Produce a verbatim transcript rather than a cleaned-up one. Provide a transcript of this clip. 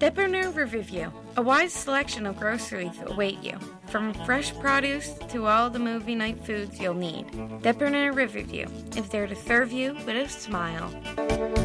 Deperneur Riverview. A wide selection of groceries await you, from fresh produce to all the movie night foods you'll need. Deperneur Riverview is there to serve you with a smile.